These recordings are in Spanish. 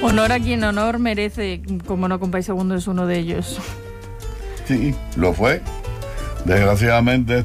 Honor a quien honor merece, como no Compay Segundo es uno de ellos. Sí, lo fue. Desgraciadamente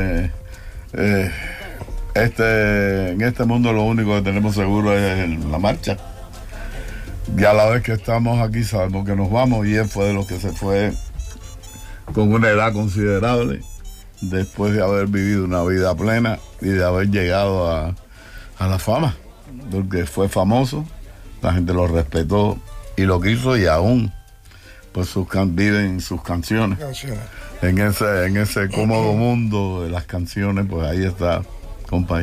en este mundo lo único que tenemos seguro es la marcha. Y a la vez que estamos aquí sabemos que nos vamos, y él fue de los que se fue con una edad considerable, después de haber vivido una vida plena y de haber llegado a la fama, porque fue famoso, la gente lo respetó y lo quiso, y aún pues viven sus canciones. En ese cómodo mundo de las canciones, pues ahí está Compay.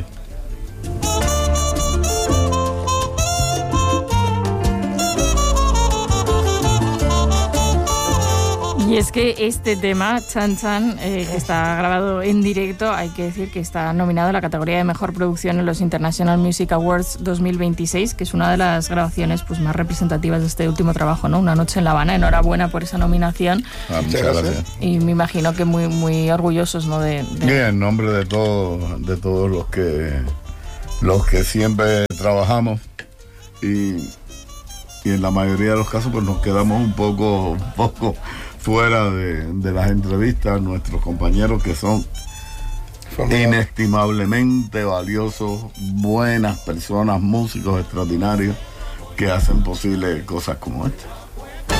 Y es que este tema, Chan Chan, que está grabado en directo, hay que decir que está nominado a la categoría de Mejor Producción en los International Music Awards 2026, que es una de las grabaciones pues más representativas de este último trabajo, ¿no? Una noche en La Habana. Enhorabuena por esa nominación. Muchas gracias. Y me imagino que muy, muy orgullosos, ¿no? Y en nombre de todos los que siempre trabajamos, y en la mayoría de los casos pues nos quedamos un poco fuera de las entrevistas, nuestros compañeros que son inestimablemente valiosos, buenas personas, músicos extraordinarios que hacen posible cosas como esta.